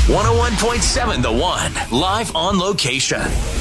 101.7 The One, live on location.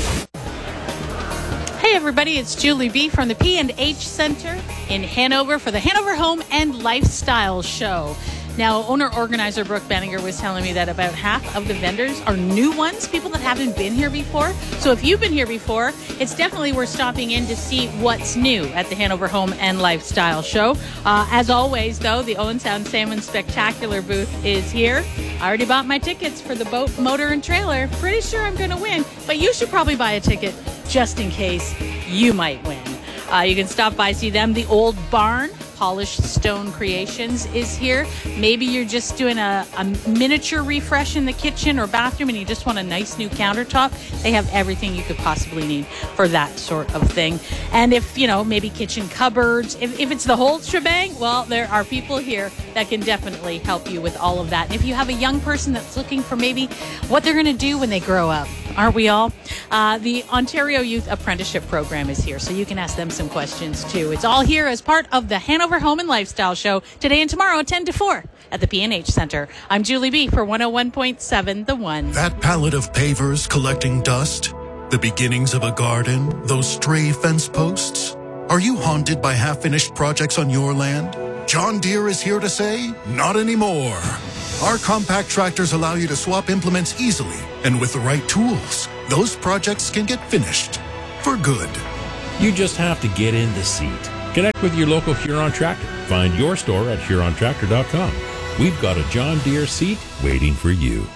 Hey everybody, it's Julie B from the P&H Center in Hanover for the Hanover Home and Lifestyle Show. Now, owner-organizer Brooke Benninger was telling me that about half of the vendors are new ones, people that haven't been here before. So if you've been here before, it's definitely worth stopping in to see what's new at the Hanover Home and Lifestyle Show. As always, though, the Owen Sound Salmon Spectacular booth is here. I already bought my tickets for the boat, motor, and trailer. Pretty sure I'm going to win, but you should probably buy a ticket just in case you might win. You can stop by, see them. The Old Barn, Polished Stone Creations, is here. Maybe you're just doing a miniature refresh in the kitchen or bathroom and you just want a nice new countertop. They have everything you could possibly need for that sort of thing. And if, maybe kitchen cupboards, if it's the whole shebang, well, there are people here that can definitely help you with all of that. And if you have a young person that's looking for maybe what they're going to do when they grow up, aren't we all? The Ontario Youth Apprenticeship Program is here, so you can ask them some questions too. It's all here as part of the Hanover Home and Lifestyle Show today and tomorrow, 10 to 4 at the P&H Center. I'm Julie B for 101.7 The One. That pallet of pavers collecting dust, the beginnings of a garden, those stray fence posts. Are you haunted by half-finished projects on your land? John Deere is here to say, not anymore. Our compact tractors allow you to swap implements easily, and with the right tools, those projects can get finished for good. You just have to get in the seat. Connect with your local Huron Tractor. Find your store at HuronTractor.com. We've got a John Deere seat waiting for you.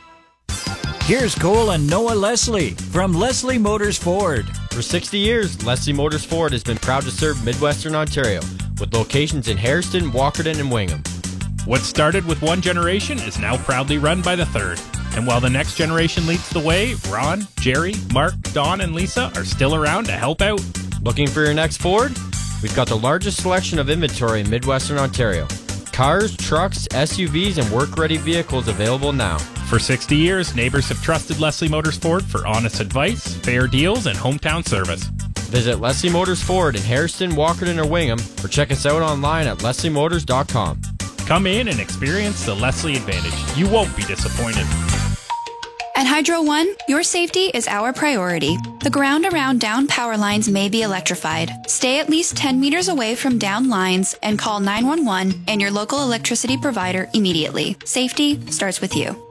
Here's Cole and Noah Leslie from Leslie Motors Ford. For 60 years, Leslie Motors Ford has been proud to serve Midwestern Ontario with locations in Hairston, Walkerton, and Wingham. What started with one generation is now proudly run by the third. And while the next generation leads the way, Ron, Jerry, Mark, Don, and Lisa are still around to help out. Looking for your next Ford? We've got the largest selection of inventory in Midwestern Ontario. Cars, trucks, SUVs, and work-ready vehicles available now. For 60 years, neighbors have trusted Leslie Motors Ford for honest advice, fair deals, and hometown service. Visit Leslie Motors Ford in Hairston, Walkerton, or Wingham, or check us out online at lesliemotors.com. Come in and experience the Leslie Advantage. You won't be disappointed. At Hydro One, your safety is our priority. The ground around down power lines may be electrified. Stay at least 10 meters away from down lines and call 911 and your local electricity provider immediately. Safety starts with you.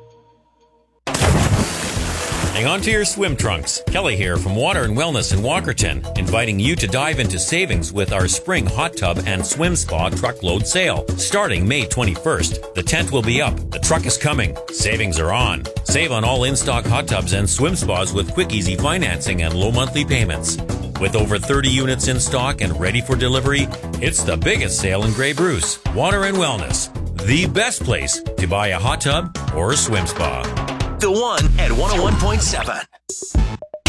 Hang on to your swim trunks. Kelly here from Water and Wellness in Walkerton, inviting you to dive into savings with our spring hot tub and swim spa truckload sale. Starting May 21st, the tent will be up, the truck is coming, savings are on. Save on all in-stock hot tubs and swim spas with quick, easy financing and low monthly payments. With over 30 units in stock and ready for delivery, it's the biggest sale in Grey Bruce. Water and Wellness, the best place to buy a hot tub or a swim spa. The One at 101.7.